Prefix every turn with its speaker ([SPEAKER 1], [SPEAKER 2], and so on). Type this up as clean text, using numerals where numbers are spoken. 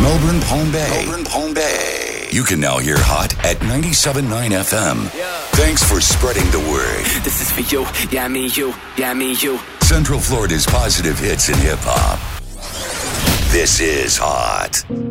[SPEAKER 1] Melbourne, Palm Bay. You can now hear Hot at 97.9 FM. Thanks for spreading the word.
[SPEAKER 2] This is for you, yeah, me, you, yeah, me, you.
[SPEAKER 1] Central Florida's positive hits in hip-hop. This is Hot.